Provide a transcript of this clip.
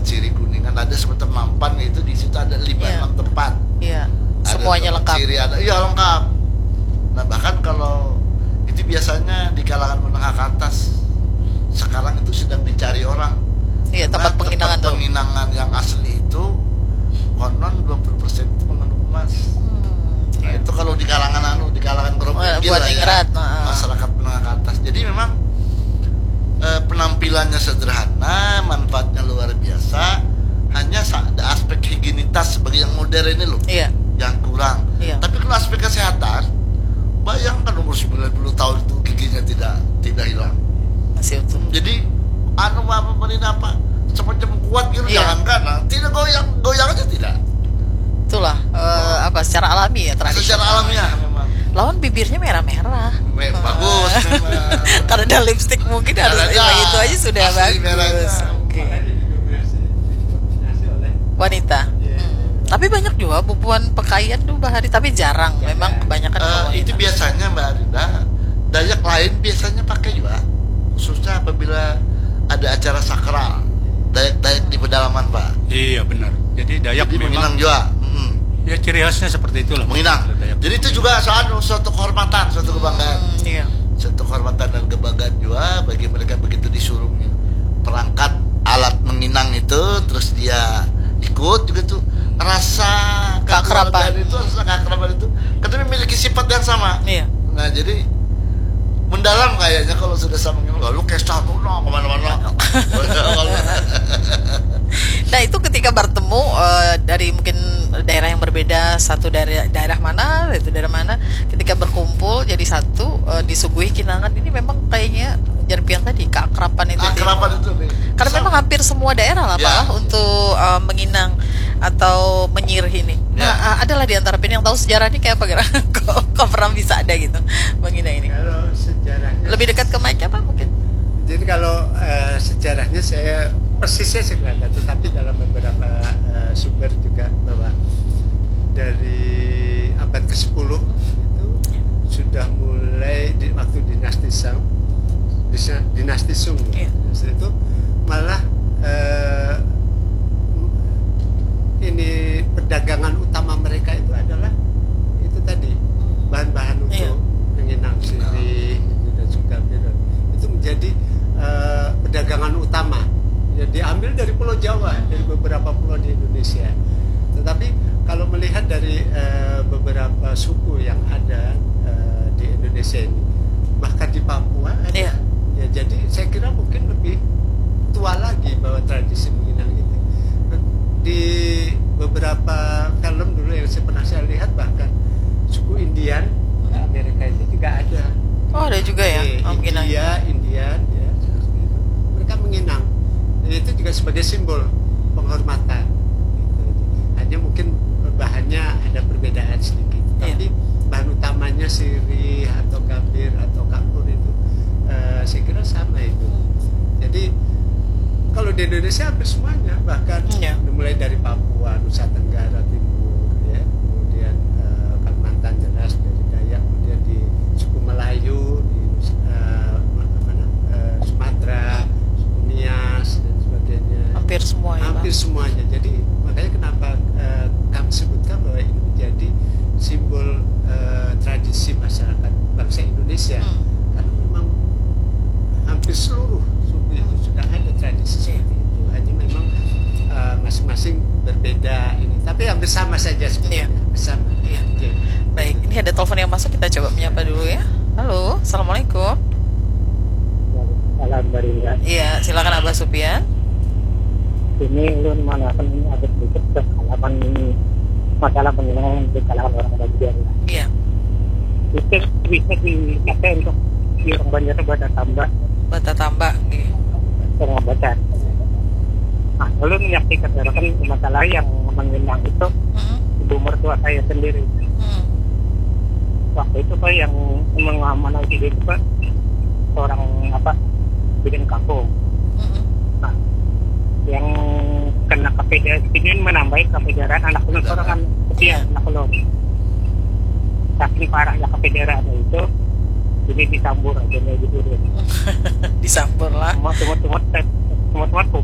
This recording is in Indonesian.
tempat Siri Kuningan, ada seperti Nampan, itu di situ ada 5-6 tempat. Iya. Ada Semuanya tempat lengkap. Siri ada, iya lengkap. Nah bahkan kalau itu biasanya di kalangan menengah ke atas, sekarang itu sedang dicari orang. Iya, tempat penginangan tuh. Penginangan yang asli itu konon 20% itu mengandung emas. Nah itu kalau di kalangan grup pinggir buat lah ningrat, ya, masyarakat menengah ke atas. Jadi memang penampilannya sederhana, manfaatnya luar biasa. Hanya ada aspek higienitas sebagai yang modern ini loh, yang kurang. Tapi kalau aspek kesehatan, bayangkan umur 90 tahun itu giginya tidak hilang, masih utuh. Jadi pemerintah apa semacam kuat gitu, jangankan tidak goyang aja tidak. Itulah secara alami ya, secara alamiah memang. Lawan bibirnya merah-merah. Bagus memang. Karena ada lipstik mungkin harus itu aja sudah bagus. Oke. Wanita. Tapi banyak juga perempuan pakaian tuh Mbak Hari, tapi jarang. Memang kebanyakan itu biasanya Mbak Arida, Dayak lain biasanya pakai juga, khususnya apabila ada acara sakral. Dayak di pedalaman Pak. Iya benar. Jadi Dayak memang menginang juga. Ya ciri khasnya seperti itulah. Menginang. Jadi itu juga suatu kehormatan, suatu kebanggaan. Suatu kehormatan dan kebanggaan juga bagi mereka begitu disuruh perangkat alat menginang itu, terus dia ikut juga tuh rasa keakraban itu, karena memiliki sifat yang sama. Nah jadi mendalam kayaknya kalau sudah sama lalu kayak satu kemana-mana. Nah itu ketika bertemu dari mungkin daerah yang berbeda, satu daerah mana, itu daerah mana, ketika berkumpul jadi satu, disuguhi kinangan ini memang kayaknya Jarpian tadi keakraban itu. Karena memang hampir semua daerah lah Pak untuk menginang atau menyirih ini. Nah adalah di antara pin yang tahu sejarahnya kayak apa kira? Kok pernah bisa ada gitu menginang ini? Kalau sejarahnya lebih dekat ke mic apa mungkin? Jadi kalau sejarahnya saya persisnya nggak tahu, tetapi dalam beberapa sumber juga bahwa dari abad ke-10 itu sudah mulai waktu dinasti Sung itu malah ini perdagangan utama mereka itu adalah itu tadi bahan-bahan untuk menginang sirih dan juga itu menjadi perdagangan utama. Ya, diambil dari Pulau Jawa, dari beberapa pulau di Indonesia. Tetapi kalau melihat dari beberapa suku yang ada di Indonesia ini, bahkan di Papua ada, ya jadi saya kira mungkin lebih tua lagi bahwa tradisi menginang itu. Di beberapa film dulu yang saya lihat bahkan suku Indian di Amerika itu juga ada. Oh ada juga ya, Indian ya, mereka menginang. Itu juga sebagai simbol penghormatan gitu. Hanya mungkin bahannya ada perbedaan sedikit, tapi bahan utamanya sirih atau gambir atau kapur itu saya kira sama itu. Jadi kalau di Indonesia hampir semuanya, bahkan mulai dari Papua, Nusa Tenggara Timur ya, kemudian Kalimantan jelas, dari Dayak, kemudian di suku Melayu, di Sumatera, suku Nias dan sebagainya. Hampir semua ya, hampir semuanya. Jadi makanya kenapa kami sebutkan bahwa ini menjadi simbol tradisi masyarakat bangsa Indonesia. Karena memang hampir seluruh suku itu sudah ada tradisi seperti itu. Hanya memang masing-masing berbeda ini, tapi hampir sama saja sebenarnya. Bersama. Baik, ini ada telepon yang masuk, kita coba menyapa dulu ya. Halo, assalamualaikum. Salam Barinda. Iya, silakan Abah Supian. Ini ulun mengatakan ini ada sedikit kesalahan ini masalah penilaian di kalangan orang Banjar. Iya. Itu bisa dipakai untuk di orang Banjar bata tambak, pengobatan. Nah, ulun menyaksikan masalah yang mengenang itu ibu mertua saya sendiri. Waktu itu Pak yang mengamanati itu Pak seorang bikin kampung. Nah, yang kena KPDR ini menambahi KPDR anak ulun seorang kan anak ulun. Saking parahnya KPDR itu, jadi disambur aja gitu. Disambur lah. Semua